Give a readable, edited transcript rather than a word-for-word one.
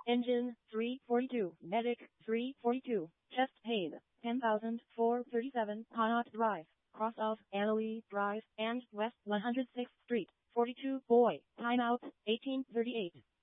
Engine 342, Medic 342, chest pain 10,437, Connaught Drive, cross of Annalee Drive and West 106th Street, 42 boy, timeout 1838.